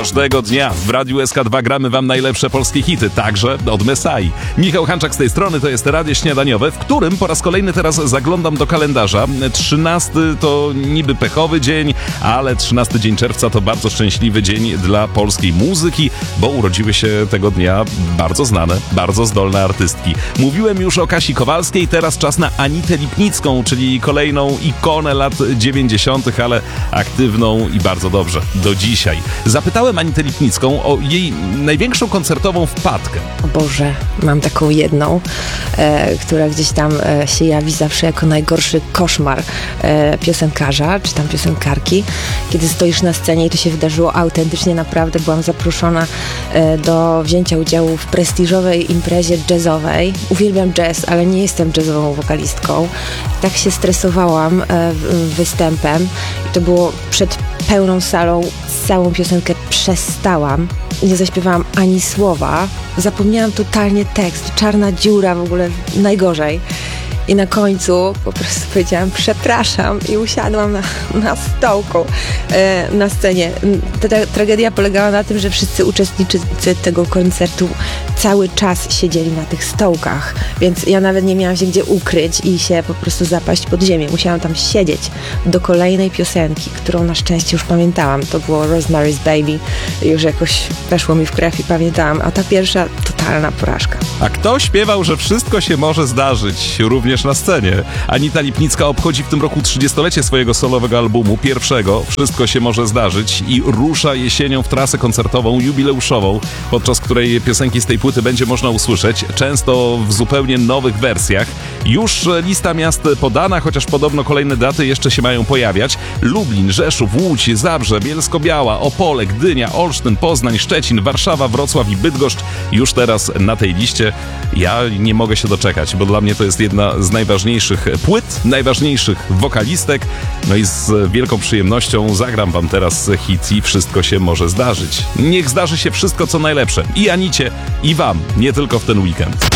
Każdego dnia w Radiu SK2 gramy wam najlepsze polskie hity, także od Mesai. Michał Hanczak z tej strony, to jest Radio Śniadaniowe, w którym po raz kolejny teraz zaglądam do kalendarza. 13 to niby pechowy dzień, ale 13 dzień czerwca to bardzo szczęśliwy dzień dla polskiej muzyki, bo urodziły się tego dnia bardzo znane, bardzo zdolne artystki. Mówiłem już o Kasi Kowalskiej, teraz czas na Anitę Lipnicką, czyli kolejną ikonę lat 90., ale aktywną i bardzo dobrze do dzisiaj. Zapytałem Anitę Lipnicką o jej największą koncertową wpadkę. O Boże, mam taką jedną, która gdzieś tam się jawi zawsze jako najgorszy koszmar piosenkarza, czy tam piosenkarki. Kiedy stoisz na scenie i to się wydarzyło autentycznie, naprawdę byłam zaproszona do wzięcia udziału w prestiżowej imprezie jazzowej. Uwielbiam jazz, ale nie jestem jazzową wokalistką. Tak się stresowałam występem i to było przed pełną salą. Całą piosenkę przestałam. Nie zaśpiewałam ani słowa. Zapomniałam totalnie tekst. Czarna dziura, w ogóle najgorzej. I na końcu po prostu powiedziałam przepraszam i usiadłam na stołku na scenie. Ta tragedia polegała na tym, że wszyscy uczestnicy tego koncertu cały czas siedzieli na tych stołkach, więc ja nawet nie miałam się gdzie ukryć i się po prostu zapaść pod ziemię. Musiałam tam siedzieć do kolejnej piosenki, którą na szczęście już pamiętałam. To było Rosemary's Baby. Już jakoś weszło mi w krew i pamiętałam, a ta pierwsza totalna porażka. A kto śpiewał, że wszystko się może zdarzyć, również na scenie? Anita Lipnicka obchodzi w tym roku 30-lecie swojego solowego albumu, pierwszego, Wszystko się może zdarzyć, i rusza jesienią w trasę koncertową jubileuszową, podczas której piosenki z tej płyty będzie można usłyszeć, często w zupełnie nowych wersjach. Już lista miast podana, chociaż podobno kolejne daty jeszcze się mają pojawiać. Lublin, Rzeszów, Łódź, Zabrze, Bielsko-Biała, Opole, Gdynia, Olsztyn, Poznań, Szczecin, Warszawa, Wrocław i Bydgoszcz już teraz na tej liście. Ja nie mogę się doczekać, bo dla mnie to jest jedna z najważniejszych płyt, najważniejszych wokalistek. No i z wielką przyjemnością zagram wam teraz hit i Wszystko się może zdarzyć. Niech zdarzy się wszystko, co najlepsze. I Anicie, i wam, nie tylko w ten weekend.